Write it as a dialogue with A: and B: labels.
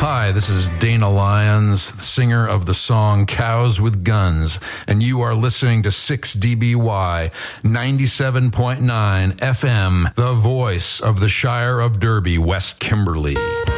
A: Hi, this is Dana Lyons, singer of the song Cows with Guns, and you are listening to 6DBY 97.9 FM, the voice of the Shire of Derby, West Kimberley.